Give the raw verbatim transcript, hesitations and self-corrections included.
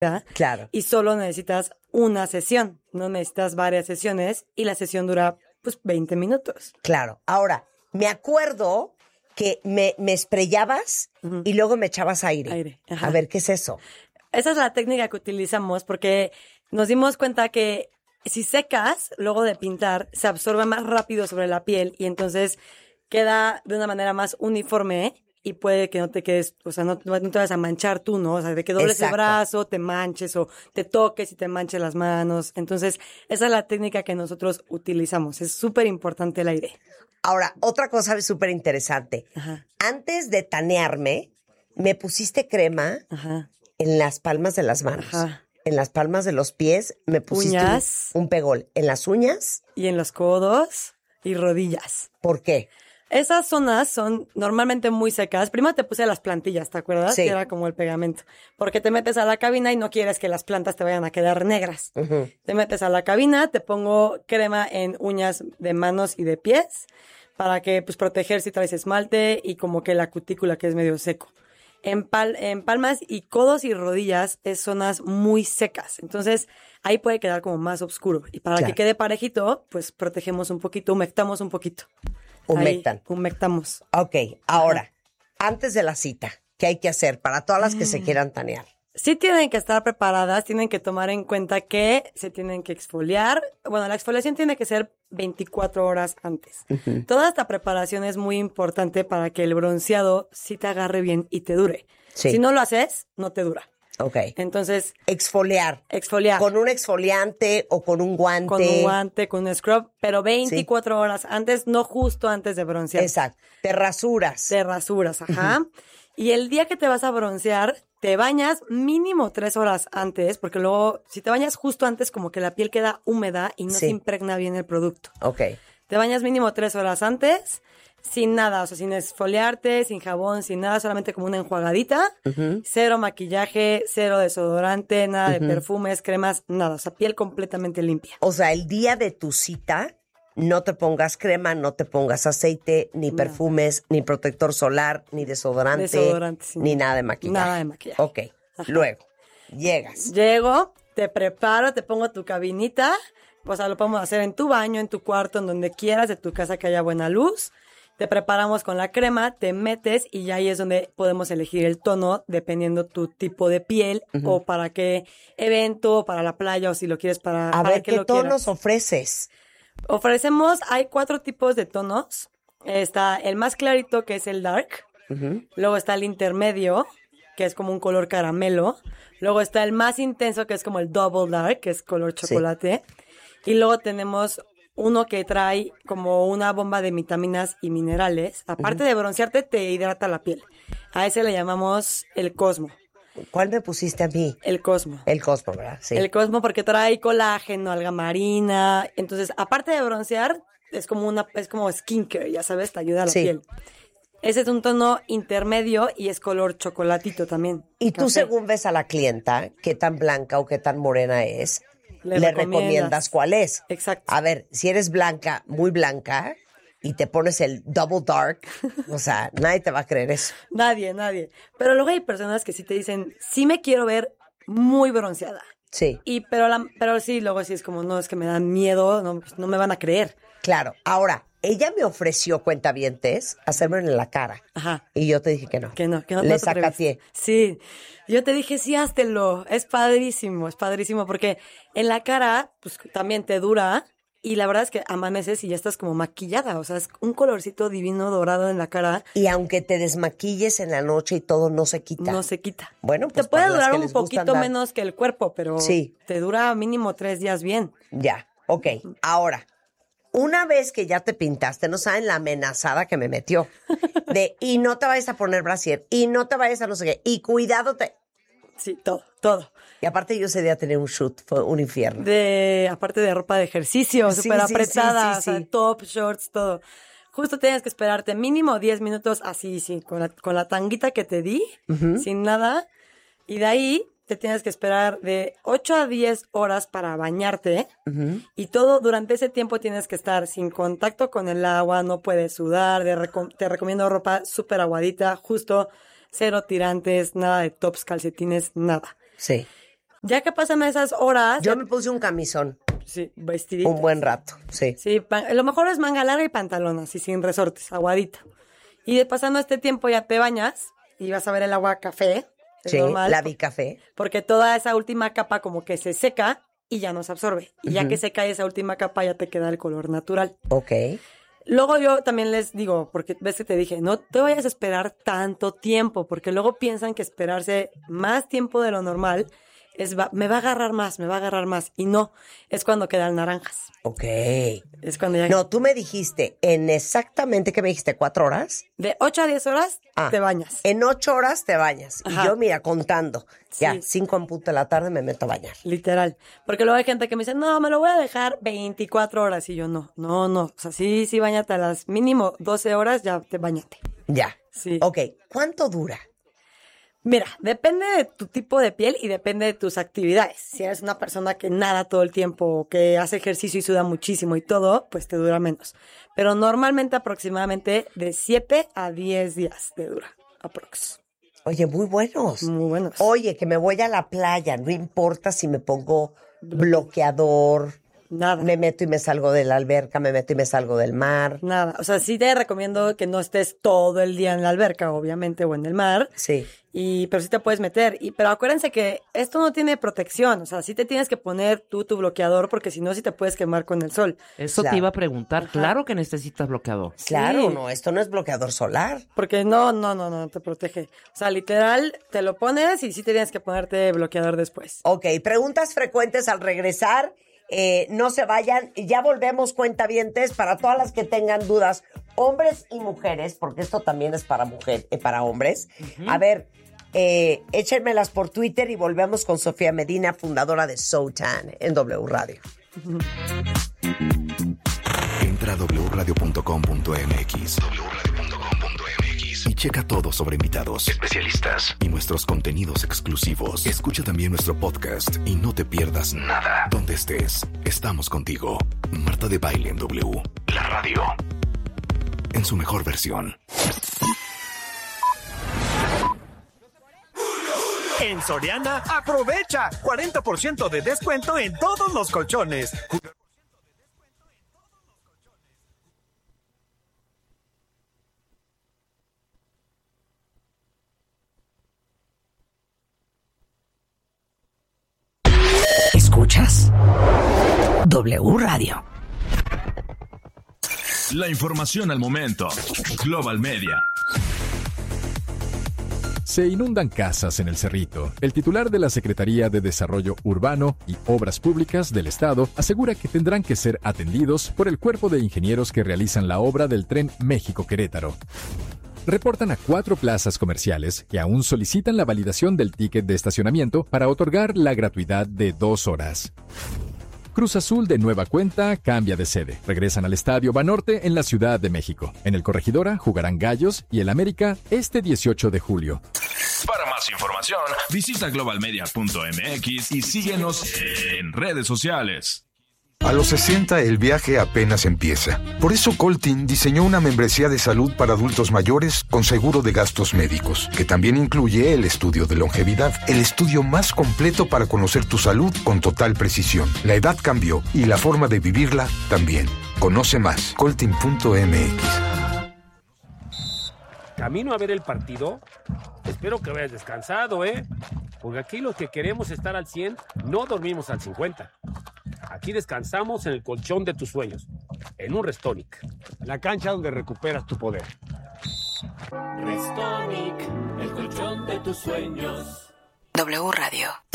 Claro. Y solo necesitas una sesión, no necesitas varias sesiones y la sesión dura pues veinte minutos. Claro. Ahora, me acuerdo que me, me sprayabas uh-huh. y luego me echabas aire. Aire. Ajá. A ver, ¿qué es eso? Esa es la técnica que utilizamos porque nos dimos cuenta que si secas, luego de pintar, se absorbe más rápido sobre la piel y entonces queda de una manera más uniforme y puede que no te quedes, o sea, no, no te vas a manchar tú, ¿no? O sea, de que dobles Exacto. el brazo, te manches o te toques y te manches las manos. Entonces, esa es la técnica que nosotros utilizamos. Es súper importante el aire. Ahora, otra cosa súper interesante. Ajá. Antes de tanearme, me pusiste crema Ajá. en las palmas de las manos. Ajá. En las palmas de los pies me pusiste uñas, un, un pegol. En las uñas. Y en los codos y rodillas. ¿Por qué? Esas zonas son normalmente muy secas. Primero te puse las plantillas, ¿te acuerdas? Sí. Que era como el pegamento. Porque te metes a la cabina y no quieres que las plantas te vayan a quedar negras. Uh-huh. Te metes a la cabina, te pongo crema en uñas de manos y de pies para que, pues, proteger si traes esmalte y como que la cutícula que es medio seco. En, pal- en palmas y codos y rodillas es zonas muy secas. Entonces, ahí puede quedar como más oscuro. Y para claro. que quede parejito, pues protegemos un poquito, humectamos un poquito. Humectan. Ahí, humectamos. Ok, ahora, Ajá. antes de la cita, ¿qué hay que hacer para todas las que mm. se quieran tanear? Sí tienen que estar preparadas, tienen que tomar en cuenta que se tienen que exfoliar. Bueno, la exfoliación tiene que ser veinticuatro horas antes. Uh-huh. Toda esta preparación es muy importante para que el bronceado sí te agarre bien y te dure. Sí. Si no lo haces, no te dura. Ok. Entonces, exfoliar. Exfoliar. Con un exfoliante o con un guante. Con un guante, con un scrub, pero veinticuatro sí. horas antes, no justo antes de broncear. Exacto. Te rasuras. Te rasuras, ajá. Uh-huh. Y el día que te vas a broncear, te bañas mínimo tres horas antes, porque luego, si te bañas justo antes, como que la piel queda húmeda y no sí. se impregna bien el producto. Ok. Te bañas mínimo tres horas antes, sin nada, o sea, sin esfoliarte, sin jabón, sin nada, solamente como una enjuagadita, uh-huh. cero maquillaje, cero desodorante, nada uh-huh. de perfumes, cremas, nada, o sea, piel completamente limpia. O sea, el día de tu cita, no te pongas crema, no te pongas aceite, ni no. perfumes, ni protector solar, ni desodorante, desodorante sí, ni no. nada de maquillaje. Nada de maquillaje. Ok, Ajá. luego, llegas. Llego, te preparo, te pongo tu cabinita, o sea, lo podemos hacer en tu baño, en tu cuarto, en donde quieras, de tu casa que haya buena luz. Te preparamos con la crema, te metes y ya ahí es donde podemos elegir el tono dependiendo tu tipo de piel uh-huh. o para qué evento, para la playa o si lo quieres para A para ver, que ¿qué lo tonos quieras. ofreces? Ofrecemos, hay cuatro tipos de tonos. Está el más clarito, que es el dark. Uh-huh. Luego está el intermedio, que es como un color caramelo. Luego está el más intenso, que es como el double dark, que es color chocolate. Sí. Y luego tenemos uno que trae como una bomba de vitaminas y minerales. Aparte uh-huh. de broncearte, te hidrata la piel. A ese le llamamos el Cosmo. ¿Cuál me pusiste a mí? El Cosmo. El Cosmo, ¿verdad? Sí. El Cosmo porque trae colágeno, alga marina. Entonces, aparte de broncear, es como una, es como skincare, ya sabes, te ayuda a la sí. piel. Ese es un tono intermedio y es color chocolatito también. Y tú, café. Según ves a la clienta, qué tan blanca o qué tan morena es, le, le recomiendas. recomiendas cuál es. Exacto. A ver, si eres blanca, muy blanca, y te pones el double dark, o sea, nadie te va a creer eso. Nadie, nadie. Pero luego hay personas que sí te dicen, sí me quiero ver muy bronceada. Sí. Y pero la, pero sí, luego sí es como, no, es que me dan miedo, no, no me van a creer. Claro. Ahora, ella me ofreció, cuentavientes, hacerme en la cara. Ajá. Y yo te dije que no. Que no, que no. Le sacateé. Sí. Yo te dije, sí, háztelo. Es padrísimo, es padrísimo. Porque en la cara, pues también te dura. Y la verdad es que amaneces y ya estás como maquillada. O sea, es un colorcito divino dorado en la cara. Y aunque te desmaquilles en la noche y todo, no se quita. No se quita. Bueno, pues te puede para durar las que un les gusta poquito andar. menos que el cuerpo, pero sí. te dura mínimo tres días bien. Ya, ok. Ahora, una vez que ya te pintaste, no saben la amenazada que me metió. De, y no te vayas a poner brasier, y no te vayas a no sé qué, y cuidado te... Sí, todo, todo. Y aparte yo ese día tenía un shoot, fue un infierno. De, aparte de ropa de ejercicio, sí, súper sí, apretada, sí, sí, sí. O sea, top, shorts, todo. Justo tienes que esperarte mínimo diez minutos así, sí, con la, con la tanguita que te di, uh-huh. sin nada. Y de ahí te tienes que esperar de ocho a diez horas para bañarte. Uh-huh. Y todo, durante ese tiempo tienes que estar sin contacto con el agua, no puedes sudar. De reco- te recomiendo ropa súper aguadita, justo cero tirantes, nada de tops, calcetines, nada. Sí. Ya que pasan esas horas... Yo ya... me puse un camisón. Sí, vestidito. Un buen rato, sí. Sí, pan... lo mejor es manga larga y pantalón, así sin resortes, aguadito. Y de pasando este tiempo ya te bañas y vas a ver el agua café. Sí, normal, la bicafé. Porque toda esa última capa como que se seca y ya no se absorbe. Y uh-huh. ya que se cae esa última capa ya te queda el color natural. Ok. Luego yo también les digo, porque ves que te dije, no te vayas a esperar tanto tiempo, porque luego piensan que esperarse más tiempo de lo normal es va, me va a agarrar más, me va a agarrar más. Y no, es cuando quedan naranjas. Ok. Es cuando ya... No, tú me dijiste en exactamente, ¿qué me dijiste? ¿Cuatro horas? De ocho a diez horas ah, te bañas. En ocho horas te bañas. Ajá. Y yo, mira, contando. Sí. Ya, cinco en punto de la tarde me meto a bañar. Literal. Porque luego hay gente que me dice, no, me lo voy a dejar veinticuatro horas. Y yo, no, no, no. O sea, sí, sí, bañate a las mínimo doce horas, ya te bañate. Ya. Sí. Ok, ¿cuánto dura? Mira, depende de tu tipo de piel y depende de tus actividades. Si eres una persona que nada todo el tiempo, que hace ejercicio y suda muchísimo y todo, pues te dura menos. Pero normalmente aproximadamente de siete a diez días te dura, aprox. Oye, muy buenos. Muy buenos. Oye, que me voy a la playa, no importa si me pongo bloqueador. Nada. Me meto y me salgo de la alberca, me meto y me salgo del mar. Nada. O sea, sí te recomiendo que no estés todo el día en la alberca, obviamente, o en el mar. Sí. Y, pero sí te puedes meter. Y, pero acuérdense que esto no tiene protección. O sea, sí te tienes que poner tú tu bloqueador porque si no, sí te puedes quemar con el sol. Eso claro. te iba a preguntar. Ajá. Claro que necesitas bloqueador. Claro, Sí. no, esto no es bloqueador solar. Porque no, no, no, no te protege. O sea, literal, te lo pones y sí te tienes que ponerte bloqueador después. Ok, preguntas frecuentes al regresar. Eh, no se vayan, ya volvemos, cuentavientes, para todas las que tengan dudas, hombres y mujeres, porque esto también es para mujer, eh, para hombres. Uh-huh. A ver, eh, échenmelas por Twitter y volvemos con Sofía Medina, fundadora de Sotan en W Radio. Uh-huh. Entra a doble u radio punto com punto m x doble u radio punto com punto m x y checa todo sobre invitados, especialistas y nuestros contenidos exclusivos. Escucha también nuestro podcast y no te pierdas nada. Donde estés, estamos contigo. Marta de Baile en W, la radio, en su mejor versión. En Soriana, aprovecha cuarenta por ciento de descuento en todos los colchones. Escuchas W Radio. La información al momento. Global Media. Se inundan casas en el Cerrito. El titular de la Secretaría de Desarrollo Urbano y Obras Públicas del Estado asegura que tendrán que ser atendidos por el cuerpo de ingenieros que realizan la obra del tren México-Querétaro. Reportan a cuatro plazas comerciales que aún solicitan la validación del ticket de estacionamiento para otorgar la gratuidad de dos horas. Cruz Azul de nueva cuenta cambia de sede. Regresan al Estadio Banorte en la Ciudad de México. En el Corregidora jugarán Gallos y el América este dieciocho de julio. Para más información, visita global media punto m x y síguenos en redes sociales. A los sesenta el viaje apenas empieza. Por eso Coltin diseñó una membresía de salud para adultos mayores con seguro de gastos médicos, que también incluye el estudio de longevidad, el estudio más completo para conocer tu salud con total precisión. La edad cambió y la forma de vivirla también. Conoce más, coltin punto m x. Camino a ver el partido. Espero que vayas descansado, ¿eh? Porque aquí los que queremos estar al cien no dormimos al cincuenta. Aquí descansamos en el colchón de tus sueños, en un Restonic, la cancha donde recuperas tu poder. Restonic, el colchón de tus sueños. W Radio.